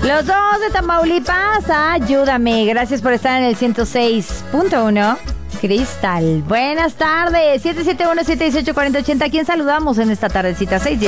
Los dos de Tamaulipas, ayúdame. Gracias por estar en el 106.1. Cristal. Buenas tardes. 771-718-4080. ¿A quién saludamos en esta tardecita? 6